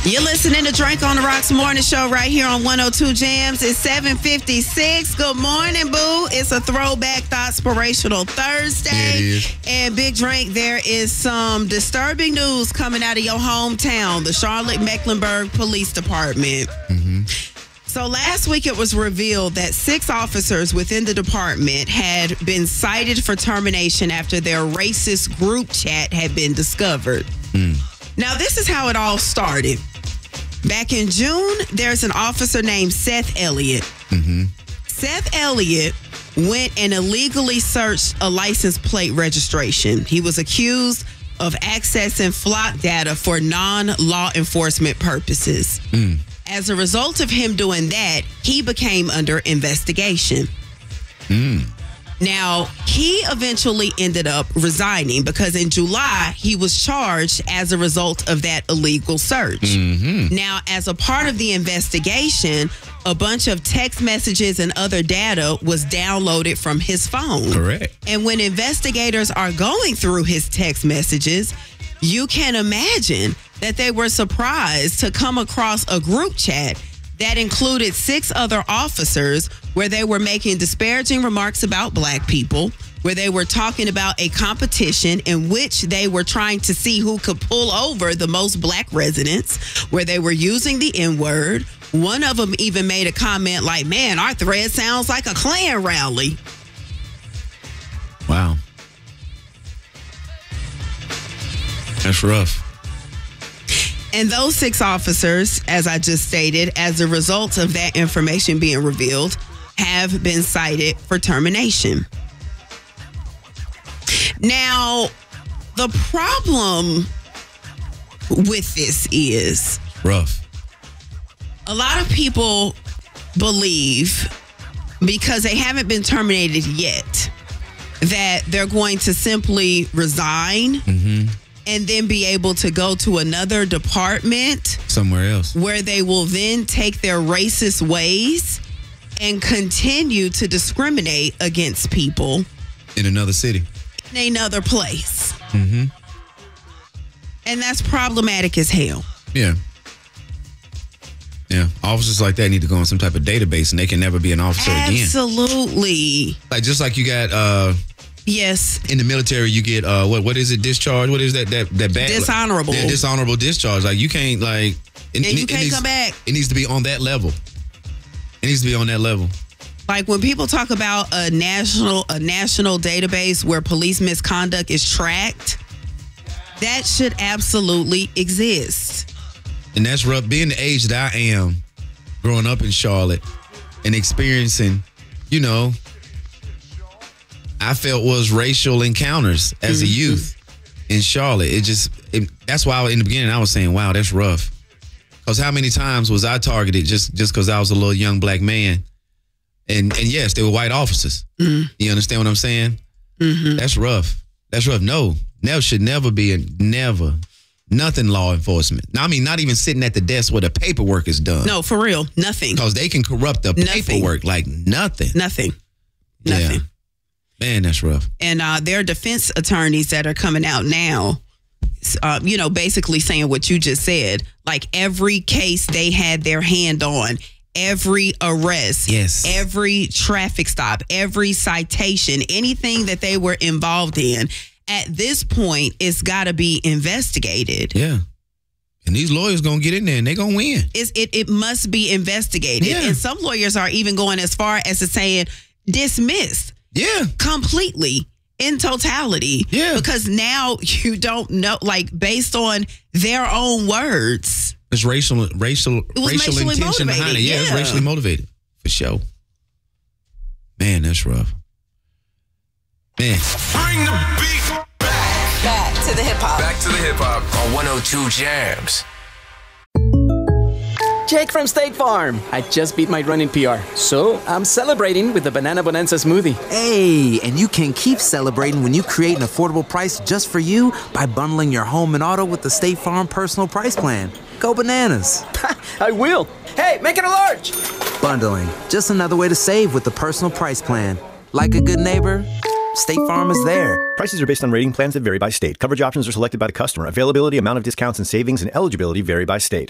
You're listening to Drink on the Rocks Morning Show right here on 102 Jams. It's 7:56. Good morning, boo. It's a throwback Thoughtspirational Thursday. Yeah, it is. And Big Drink, there is some disturbing news coming out of your hometown, the Charlotte-Mecklenburg Police Department. So last week it was revealed that 6 officers within the department had been cited for termination after their racist group chat had been discovered. Now, this is how it all started. Back in June, there's an officer named Seth Elliott. Seth Elliott went and illegally searched a license plate registration. He was accused of accessing flock data for non-law enforcement purposes. As a result of him doing that, he became under investigation. Now, he eventually ended up resigning because in July, he was charged as a result of that illegal search. Now, as a part of the investigation, a bunch of text messages and other data was downloaded from his phone. Correct. And when investigators are going through his text messages, you can imagine that they were surprised to come across a group chat that included 6 other officers where they were making disparaging remarks about black people, where they were talking about a competition in which they were trying to see who could pull over the most black residents, where they were using the N-word. One of them even made a comment like, man, our thread sounds like a Klan rally. Wow. That's rough. And those 6 officers, as I just stated, as a result of that information being revealed, have been cited for termination. Now, the problem with this is Rough. a lot of people believe, because they haven't been terminated yet, that they're going to simply resign and then be able to go to another department Somewhere else. where they will then take their racist ways and continue to discriminate against people In another city. in another place. And that's problematic as hell. Yeah. Yeah. Officers like that need to go on some type of database and they can never be an officer again. Absolutely. Like just like you got Yes. in the military, you get what is it? Discharge? What is that bad? Dishonorable. Yeah, dishonorable discharge. Like you can't you can't come back. It needs to be on that level. It needs to be on that level. Like when people talk about a national database where police misconduct is tracked, that should absolutely exist. And that's rough. Being the age that I am, growing up in Charlotte and experiencing, I felt was racial encounters as a youth in Charlotte. That's why in the beginning I was saying, wow, that's rough. Because how many times was I targeted just because I was a little young black man? And yes, they were white officers. You understand what I'm saying? That's rough. That's rough. No, should never be nothing law enforcement. Now, I mean, not even sitting at the desk where the paperwork is done. No, for real, nothing. Because they can corrupt the paperwork like nothing. Nothing. Yeah. Man, that's rough. And there are defense attorneys that are coming out now, basically saying what you just said. Like every case they had their hand on, every arrest, every traffic stop, every citation, anything that they were involved in, at this point, it's got to be investigated. Yeah. And these lawyers going to get in there and they're going to win. It must be investigated. Yeah. And some lawyers are even going as far as to saying dismissed. Yeah. Completely, in totality. Yeah. Because now you don't know, like, based on their own words. It's racial intention motivated. behind it. Yeah, it's racially motivated. For sure. Man, that's rough. Man. Bring the beat back. Back to the hip hop. Back to the hip hop on 102 Jams. Jake from State Farm. I just beat my running PR, so I'm celebrating with the Banana Bonanza smoothie. Hey, and you can keep celebrating when you create an affordable price just for you by bundling your home and auto with the State Farm Personal Price Plan. Go bananas. I will. Hey, make it a large. Bundling, just another way to save with the Personal Price Plan. Like a good neighbor, State Farm is there. Prices are based on rating plans that vary by state. Coverage options are selected by the customer. Availability, amount of discounts and savings, and eligibility vary by state.